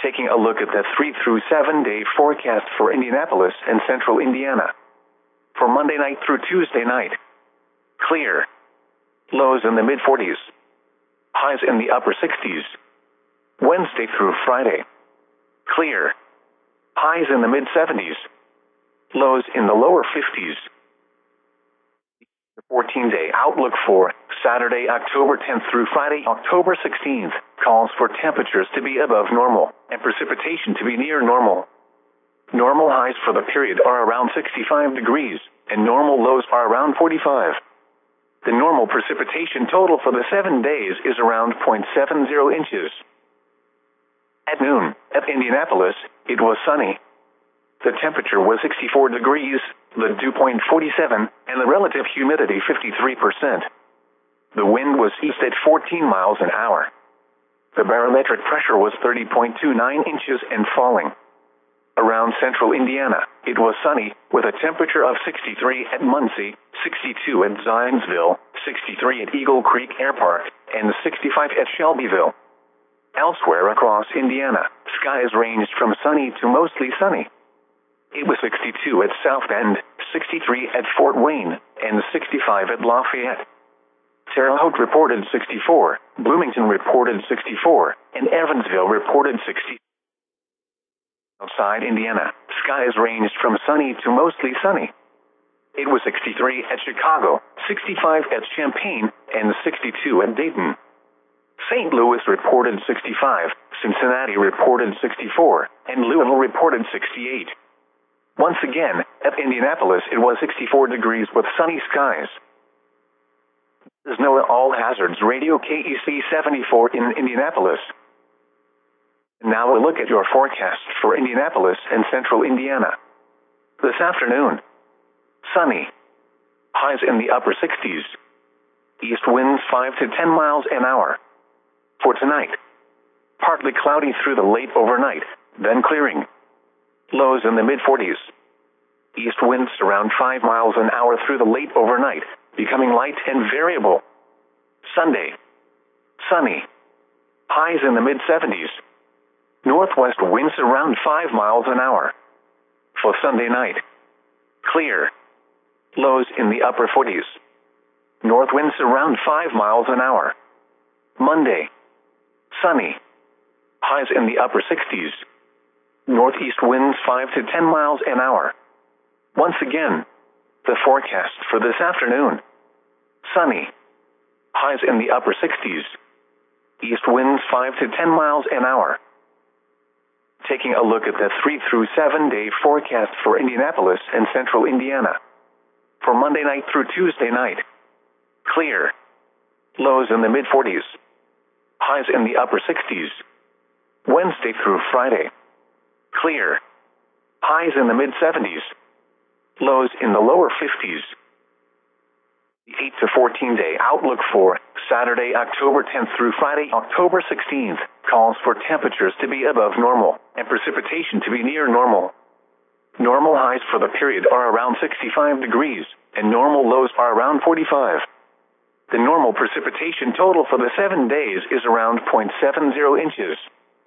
Taking a look at the 3 through 7 day forecast for Indianapolis and central Indiana. For Monday night through Tuesday night. Clear. Lows in the mid-40s. Highs in the upper 60s. Wednesday through Friday. Clear. Highs in the mid-70s. Lows in the lower 50s. The 14-day outlook for Saturday, October 10th through Friday, October 16th, calls for temperatures to be above normal and precipitation to be near normal. Normal highs for the period are around 65 degrees, and normal lows are around 45. The normal precipitation total for the 7 days is around 0.70 inches. At noon, at Indianapolis, it was sunny. The temperature was 64 degrees, the dew point 47, and the relative humidity 53%. The wind was east at 14 miles an hour. The barometric pressure was 30.29 inches and falling. Around central Indiana, it was sunny, with a temperature of 63 at Muncie, 62 at Zionsville, 63 at Eagle Creek Air Park, and 65 at Shelbyville. Elsewhere across Indiana, skies ranged from sunny to mostly sunny. It was 62 at South Bend, 63 at Fort Wayne, and 65 at Lafayette. Terre Haute reported 64, Bloomington reported 64, and Evansville reported 60. Outside Indiana, skies ranged from sunny to mostly sunny. It was 63 at Chicago, 65 at Champaign, and 62 at Dayton. St. Louis reported 65, Cincinnati reported 64, and Louisville reported 68. Once again, at Indianapolis it was 64 degrees with sunny skies. This is NOAA All Hazards Radio KEC 74 in Indianapolis. Now we'll look at your forecast for Indianapolis and central Indiana. This afternoon, sunny. Highs in the upper 60s. East winds 5 to 10 miles an hour. For tonight, partly cloudy through the late overnight, then clearing. Lows in the mid-40s. East winds around 5 miles an hour through the late overnight, becoming light and variable. Sunday, sunny. Highs in the mid-70s. Northwest winds around 5 miles an hour. For Sunday night, clear. Lows in the upper 40s. North winds around 5 miles an hour. Monday, sunny. Highs in the upper 60s. Northeast winds 5 to 10 miles an hour. Once again, the forecast for this afternoon. Sunny. Highs in the upper 60s. East winds 5 to 10 miles an hour. Taking a look at the 3 through 7 day forecast for Indianapolis and central Indiana. For Monday night through Tuesday night. Clear. Lows in the mid-40s. Highs in the upper 60s. Wednesday through Friday. Clear. Highs in the mid-70s. Lows in the lower 50s. The 8 to 14 day outlook for Saturday, October 10th through Friday, October 16th, calls for temperatures to be above normal and precipitation to be near normal. Normal highs for the period are around 65 degrees, and normal lows are around 45. The normal precipitation total for the 7 days is around 0.70 inches.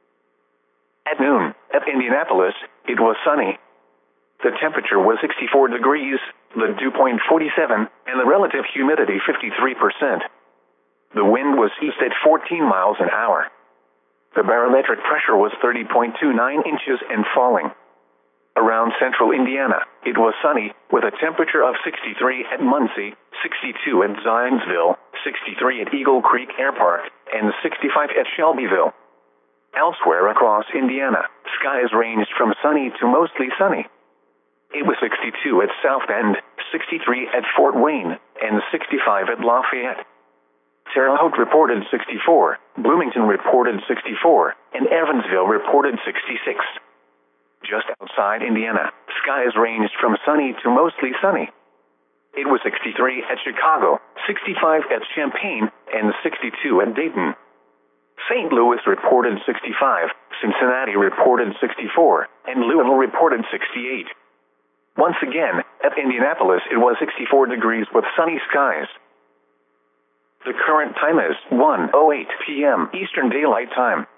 At noon, at Indianapolis, it was sunny. The temperature was 64 degrees, the dew point 47, and the relative humidity 53%. The wind was east at 14 miles an hour. The barometric pressure was 30.29 inches and falling. Around central Indiana, it was sunny, with a temperature of 63 at Muncie, 62 at Zionsville, 63 at Eagle Creek Air Park, and 65 at Shelbyville. Elsewhere across Indiana, skies ranged from sunny to mostly sunny. It was 62 at South Bend, 63 at Fort Wayne, and 65 at Lafayette. Terre Haute reported 64, Bloomington reported 64, and Evansville reported 66. Just outside Indiana, skies ranged from sunny to mostly sunny. It was 63 at Chicago, 65 at Champaign, and 62 at Dayton. St. Louis reported 65, Cincinnati reported 64, and Louisville reported 68. Once again, at Indianapolis it was 64 degrees with sunny skies. The current time is 1:08 p.m. Eastern Daylight Time.